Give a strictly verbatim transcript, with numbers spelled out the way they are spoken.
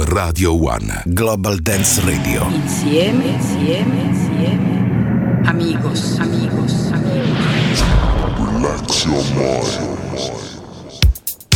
Radio One. Global Dance Radio. Insieme, insieme, insieme. Amigos, amigos, amigos. Relax your mind.